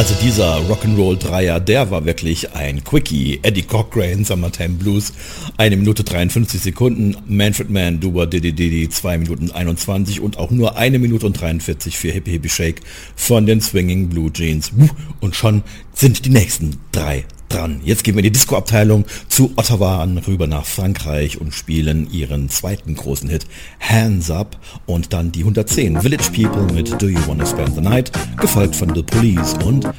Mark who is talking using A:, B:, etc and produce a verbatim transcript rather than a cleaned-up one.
A: Also dieser Rock'n'Roll-Dreier, der war wirklich ein Quickie. Eddie Cochran, Summertime Blues, eine Minute dreiundfünfzig Sekunden. Manfred Mann, Duba Diddy Diddy, zwei Minuten einundzwanzig und auch nur eine Minute und dreiundvierzig für Hippie Hippie Shake von den Swinging Blue Jeans. Und schon sind die nächsten drei dran. Jetzt gehen wir in die Disco-Abteilung zu Ottawa rüber nach Frankreich und spielen ihren zweiten großen Hit Hands Up und dann die hundertzehn Village People mit Do You Wanna Spend the Night, gefolgt von The Police und